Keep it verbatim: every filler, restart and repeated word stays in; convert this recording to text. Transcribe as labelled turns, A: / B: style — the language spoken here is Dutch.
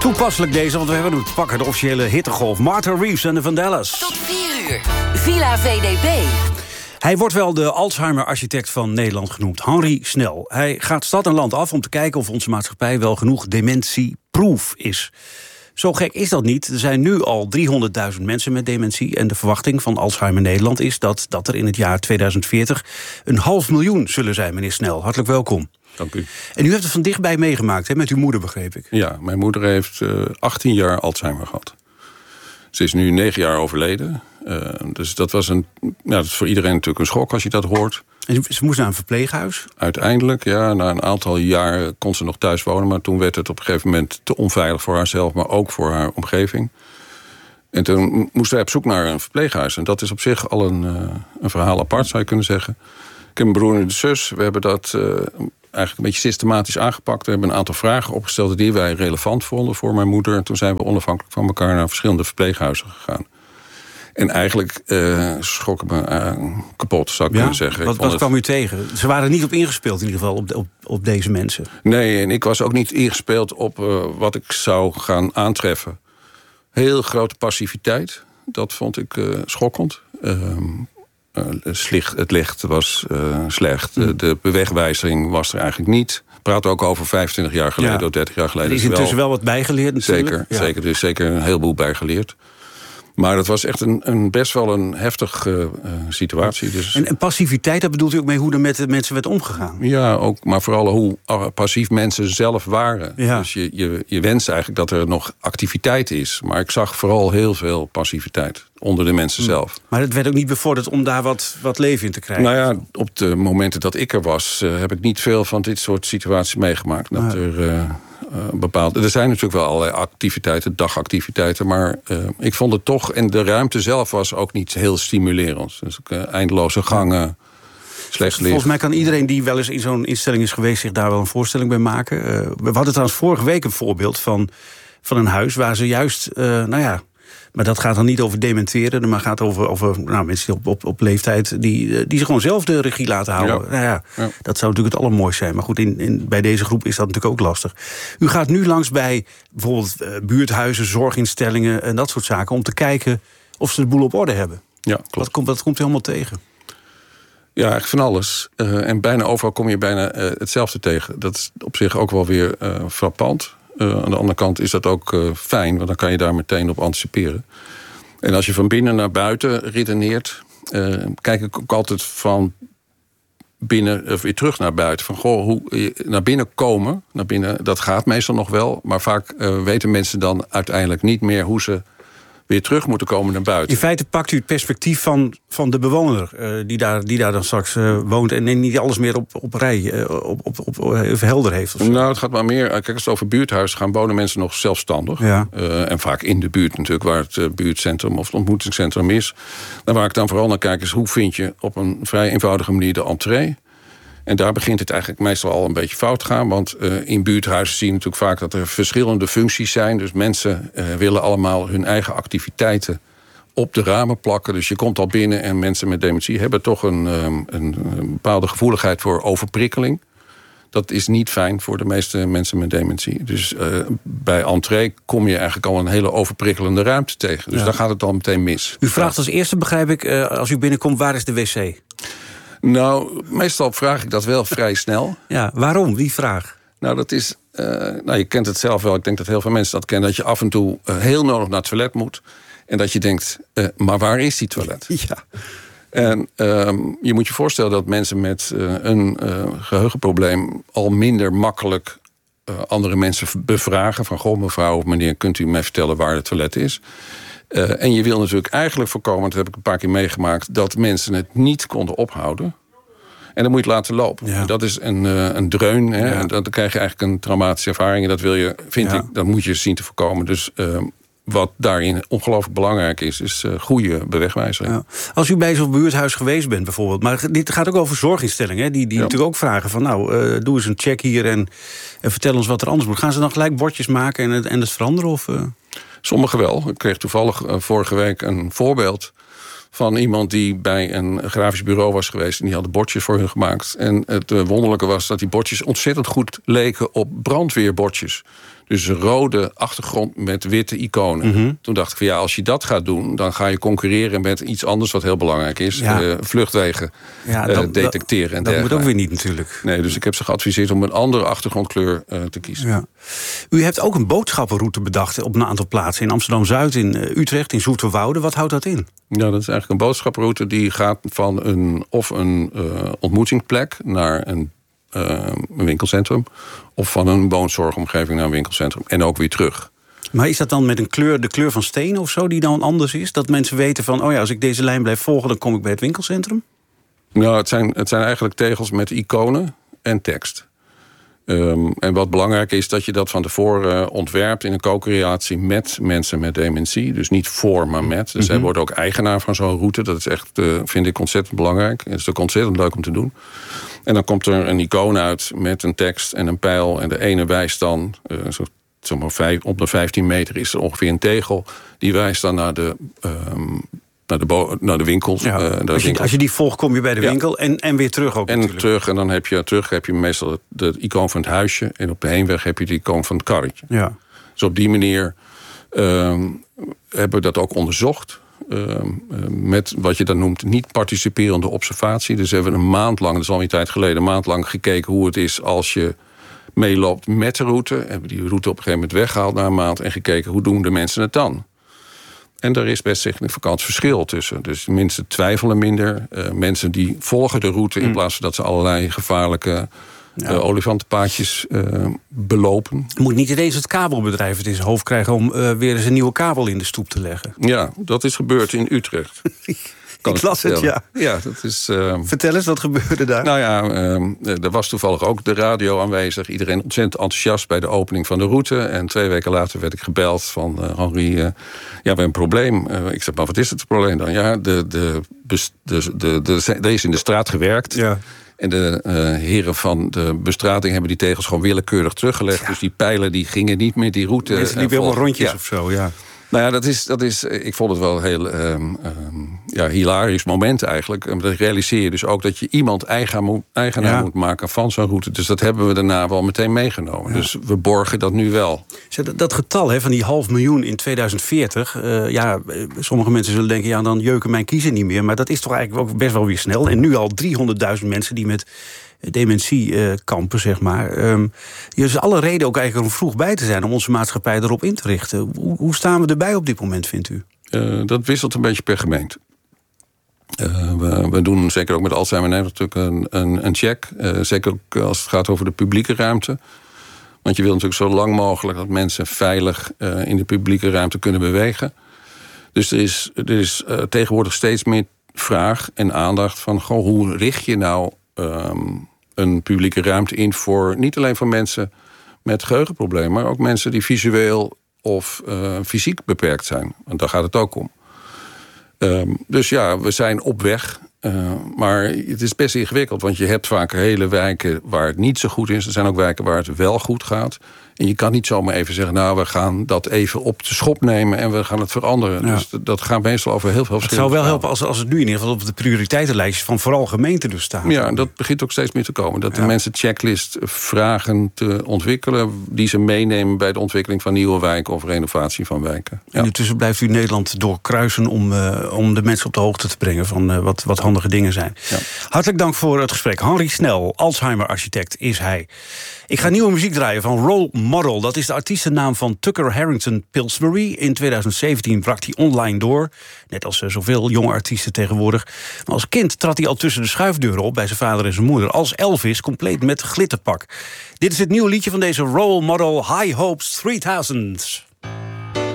A: Toepasselijk deze, want we hebben hem te pakken. De officiële hittegolf. Martha Reeves en de Vandellas.
B: Tot vier uur. Villa V D B.
A: Hij wordt wel de Alzheimer-architect van Nederland genoemd. Henri Snel. Hij gaat stad en land af om te kijken of onze maatschappij wel genoeg dementieproof is. Zo gek is dat niet. Er zijn nu al driehonderdduizend mensen met dementie. En de verwachting van Alzheimer Nederland is dat, dat er in het jaar tweeduizend veertig... een half miljoen zullen zijn, meneer Snel. Hartelijk welkom.
C: Dank u.
A: En u heeft het van dichtbij meegemaakt, hè, met uw moeder, begreep ik.
C: Ja, mijn moeder heeft uh, achttien jaar Alzheimer gehad. Ze is nu negen jaar overleden. Uh, dus dat was een, ja, dat is voor iedereen natuurlijk een schok als je dat hoort.
A: En ze moest naar een verpleeghuis?
C: Uiteindelijk, ja, na een aantal jaar kon ze nog thuis wonen. Maar toen werd het op een gegeven moment te onveilig voor haarzelf, maar ook voor haar omgeving. En toen moesten wij op zoek naar een verpleeghuis. En dat is op zich al een, uh, een verhaal apart, zou je kunnen zeggen. Ik heb een broer en een zus. We hebben dat uh, eigenlijk een beetje systematisch aangepakt. We hebben een aantal vragen opgesteld die wij relevant vonden voor mijn moeder. En toen zijn we onafhankelijk van elkaar naar verschillende verpleeghuizen gegaan. En eigenlijk uh, schrok ik me uh, kapot, zou ik
A: ja?
C: kunnen zeggen.
A: Wat,
C: ik
A: wat
C: het...
A: kwam u tegen? Ze waren niet op ingespeeld in ieder geval, op, de, op, op deze mensen.
C: Nee, en ik was ook niet ingespeeld op uh, wat ik zou gaan aantreffen. Heel grote passiviteit, dat vond ik uh, schokkend. Uh, uh, slicht, het licht was uh, slecht, mm. de bewegwijzering was er eigenlijk niet. Ik praat ook over vijfentwintig jaar geleden, ja. of dertig jaar geleden.
A: Er is intussen wel, wel wat bijgeleerd natuurlijk.
C: Zeker,
A: ja.
C: zeker, er is zeker een heleboel bijgeleerd. Maar het was echt een, een best wel een heftige uh, situatie. Dus...
A: En, en passiviteit, daar bedoelt u ook mee hoe er met de mensen werd omgegaan?
C: Ja, ook, maar vooral hoe passief mensen zelf waren.
A: Ja.
C: Dus je, je, je wenst eigenlijk dat er nog activiteit is. Maar ik zag vooral heel veel passiviteit onder de mensen zelf.
A: Maar het werd ook niet bevorderd om daar wat, wat leven in te krijgen?
C: Nou ja, op de momenten dat ik er was, uh, heb ik niet veel van dit soort situaties meegemaakt. Dat
A: ja.
C: er... Uh, Uh, bepaald. Er zijn natuurlijk wel allerlei activiteiten, dagactiviteiten, maar uh, ik vond het toch, en de ruimte zelf was ook niet heel stimulerend. Dus uh, eindeloze gangen, slecht licht.
A: Volgens mij kan iedereen die wel eens in zo'n instelling is geweest zich daar wel een voorstelling bij maken. Uh, we hadden trouwens vorige week een voorbeeld van, van een huis waar ze juist, uh, nou ja, maar dat gaat dan niet over dementeren, maar gaat over, over nou, mensen die op, op, op leeftijd die, die zich gewoon zelf de regie laten houden. Ja. Nou ja, ja. Dat zou natuurlijk het allermooiste zijn. Maar goed, in, in, bij deze groep is dat natuurlijk ook lastig. U gaat nu langs bij bijvoorbeeld uh, buurthuizen, zorginstellingen en dat soort zaken om te kijken of ze de boel op orde hebben.
C: Ja, klopt.
A: Wat komt, wat komt u allemaal tegen?
C: Ja, eigenlijk van alles. Uh, en bijna overal kom je bijna uh, hetzelfde tegen. Dat is op zich ook wel weer uh, frappant. Uh, aan de andere kant is dat ook uh, fijn, want dan kan je daar meteen op anticiperen. En als je van binnen naar buiten redeneert, uh, kijk ik ook altijd van binnen, of weer terug naar buiten. Van goh, hoe naar binnen komen, naar binnen, dat gaat meestal nog wel, maar vaak uh, weten mensen dan uiteindelijk niet meer hoe ze weer terug moeten komen naar buiten.
A: In feite pakt u het perspectief van, van de bewoner uh, die, daar, die daar dan straks uh, woont en niet alles meer op, op rij, uh, op, op, op, op even helder heeft. Of
C: nou, het gaat maar meer. Kijk, als het over buurthuis gaan, wonen mensen nog zelfstandig.
A: Ja.
C: Uh, en vaak in de buurt natuurlijk, waar het uh, buurtcentrum of het ontmoetingscentrum is. En waar ik dan vooral naar kijk is, hoe vind je op een vrij eenvoudige manier de entree? En daar begint het eigenlijk meestal al een beetje fout te gaan. Want uh, in buurthuizen zie je natuurlijk vaak dat er verschillende functies zijn. Dus mensen uh, willen allemaal hun eigen activiteiten op de ramen plakken. Dus je komt al binnen en mensen met dementie hebben toch een, um, een, een bepaalde gevoeligheid voor overprikkeling. Dat is niet fijn voor de meeste mensen met dementie. Dus uh, bij entree kom je eigenlijk al een hele overprikkelende ruimte tegen. Dus ja. Daar gaat het al meteen mis.
A: U vraagt als eerste, begrijp ik, uh, als u binnenkomt, waar is de wc?
C: Nou, meestal vraag ik dat wel vrij snel.
A: Ja, waarom? Wie vraagt?
C: Nou, dat is... Uh, nou, je kent het zelf wel. Ik denk dat heel veel mensen dat kennen. Dat je af en toe uh, heel nodig naar het toilet moet. En dat je denkt, uh, maar waar is die toilet?
A: Ja.
C: En uh, je moet je voorstellen dat mensen met uh, een uh, geheugenprobleem al minder makkelijk uh, andere mensen bevragen. Van, goh, mevrouw of meneer, kunt u mij vertellen waar het toilet is? Uh, en je wil natuurlijk eigenlijk voorkomen, dat heb ik een paar keer meegemaakt, dat mensen het niet konden ophouden. En dan moet je het laten lopen.
A: Ja.
C: Dat is een, uh, een dreun. Hè?
A: Ja.
C: En dan krijg je eigenlijk een traumatische ervaring. En dat wil je, vind
A: Ja.
C: ik, dat moet je zien te voorkomen. Dus uh, wat daarin ongelooflijk belangrijk is, is uh, goede bewegwijzering.
A: Ja. Als u bij zo'n buurthuis geweest bent bijvoorbeeld, maar dit gaat ook over zorginstellingen, hè? die, die
C: ja.
A: natuurlijk ook vragen van, nou, uh, doe eens een check hier en, en vertel ons wat er anders moet. Gaan ze dan gelijk bordjes maken en het, en het veranderen? Of, uh...
C: Sommigen wel. Ik kreeg toevallig uh, vorige week een voorbeeld van iemand die bij een grafisch bureau was geweest en die hadden bordjes voor hun gemaakt. En het uh, wonderlijke was dat die bordjes ontzettend goed leken op brandweerbordjes. Dus een rode achtergrond met witte iconen. Mm-hmm. Toen dacht ik van ja, als je dat gaat doen, dan ga je concurreren met iets anders wat heel belangrijk is. Ja. Uh, vluchtwegen ja, dat, uh, detecteren dat, en
A: dat moet ook weer niet natuurlijk.
C: Nee, dus ik heb ze geadviseerd om een andere achtergrondkleur uh, te kiezen. Ja.
A: U hebt ook een boodschappenroute bedacht op een aantal plaatsen. In Amsterdam-Zuid, in uh, Utrecht, in Zoeterwoude. Wat houdt dat in?
C: Ja, dat is eigenlijk een boodschappenroute die gaat van een, of een uh, ontmoetingsplek naar een, uh, een winkelcentrum, of van een woonzorgomgeving naar een winkelcentrum. En ook weer terug.
A: Maar is dat dan met een kleur, de kleur van steen of zo, die dan anders is? Dat mensen weten van, oh ja, als ik deze lijn blijf volgen, dan kom ik bij het winkelcentrum?
C: Nou, het zijn, het zijn eigenlijk tegels met iconen en tekst. Um, en wat belangrijk is, dat je dat van tevoren uh, ontwerpt in een co-creatie met mensen met dementie. Dus niet voor, maar met. Dus mm-hmm. zij worden ook eigenaar van zo'n route. Dat is echt, uh, vind ik, ontzettend belangrijk. Het is ook ontzettend leuk om te doen. En dan komt er een icoon uit met een tekst en een pijl. En de ene wijst dan, uh, zo, zeg maar vijf, op de vijftien meter is er ongeveer een tegel. Die wijst dan naar de... Um, Naar de, bo- naar de winkels.
A: Ja,
C: uh, de
A: als, je, als je die volgt, kom je bij de
C: ja.
A: winkel en, en weer terug ook.
C: En
A: natuurlijk.
C: terug, en dan heb je terug heb je meestal het, de icoon van het huisje. En op de heenweg heb je de icoon van het karretje.
A: Ja.
C: Dus op die manier um, hebben we dat ook onderzocht. Um, met wat je dan noemt niet participerende observatie. Dus hebben we een maand lang, dat is al een tijd geleden, een maand lang gekeken hoe het is als je meeloopt met de route. Hebben die route op een gegeven moment weggehaald na een maand en gekeken hoe doen de mensen het dan. En er is best significant verschil tussen. Dus mensen twijfelen minder. Uh, mensen die volgen de route in plaats van dat ze allerlei gevaarlijke ja. uh, olifantenpaadjes uh, belopen.
A: Je moet niet ineens het kabelbedrijf het in zijn hoofd krijgen om uh, weer eens een nieuwe kabel in de stoep te leggen.
C: Ja, dat is gebeurd in Utrecht.
A: Kan ik las het, ja.
C: ja dat is, uh...
A: Vertel eens, wat gebeurde daar?
C: Nou ja, uh, er was toevallig ook de radio aanwezig. Iedereen ontzettend enthousiast bij de opening van de route. En twee weken later werd ik gebeld van uh, Henri, uh, ja, we hebben een probleem. Uh, ik zeg, maar wat is het probleem dan? Ja, de, de, de, de, de, de, er is in de straat gewerkt. Ja. En de uh, heren van de bestrating hebben die tegels gewoon willekeurig teruggelegd. Ja. Dus die pijlen die gingen niet meer die route.
A: Mensen liepen helemaal rondjes ja. of zo, ja.
C: Nou ja, dat is, dat is, ik vond het wel een heel um, um, ja, hilarisch moment eigenlijk. Dat realiseer je dus ook dat je iemand eigen moet, eigenaar ja. moet maken van zo'n route. Dus dat hebben we daarna wel meteen meegenomen. Ja. Dus we borgen dat nu wel.
A: Dat, dat getal hè, van die half miljoen in tweeduizend veertig... Uh, ja, sommige mensen zullen denken, ja, dan jeuken mijn kiezen niet meer. Maar dat is toch eigenlijk ook best wel weer snel. En nu al driehonderdduizend mensen die met dementie uh, kampen, zeg maar. Um, er is alle reden ook eigenlijk om vroeg bij te zijn om onze maatschappij erop in te richten. Hoe, hoe staan we erbij op dit moment, vindt u?
C: Uh, dat wisselt een beetje per gemeente. Uh, we, we doen zeker ook met Alzheimer Nederland natuurlijk een, een, een check. Uh, zeker ook als het gaat over de publieke ruimte. Want je wil natuurlijk zo lang mogelijk dat mensen veilig uh, in de publieke ruimte kunnen bewegen. Dus er is, er is uh, tegenwoordig steeds meer vraag en aandacht van goh, hoe richt je nou um, een publieke ruimte in voor niet alleen voor mensen met geheugenproblemen, maar ook mensen die visueel of uh, fysiek beperkt zijn. Want daar gaat het ook om. Um, dus ja, we zijn op weg. Uh, maar het is best ingewikkeld, want je hebt vaak hele wijken waar het niet zo goed is. Er zijn ook wijken waar het wel goed gaat. En je kan niet zomaar even zeggen, nou, we gaan dat even op de schop nemen en we gaan het veranderen. Ja. Dus dat gaat meestal over heel veel verschillende.
A: Het zou wel helpen als, als het nu in ieder geval op de prioriteitenlijstjes van vooral gemeenten dus staat.
C: Ja, en dat begint ook steeds meer te komen. Dat ja. de mensen checklist vragen te ontwikkelen die ze meenemen bij de ontwikkeling van nieuwe wijken of renovatie van wijken. Ja.
A: En intussen blijft u Nederland doorkruisen om, uh, om de mensen op de hoogte te brengen van uh, wat, wat handige dingen zijn. Ja. Hartelijk dank voor het gesprek. Henri Snel, Alzheimer-architect is hij. Ik ga nieuwe muziek draaien van Role Model. Dat is de artiestennaam van Tucker Harrington Pillsbury. In tweeduizend zeventien brak hij online door. Net als zoveel jonge artiesten tegenwoordig. Maar als kind trad hij al tussen de schuifdeuren op bij zijn vader en zijn moeder. Als Elvis, compleet met glitterpak. Dit is het nieuwe liedje van deze Role Model, High Hopes driehonderd.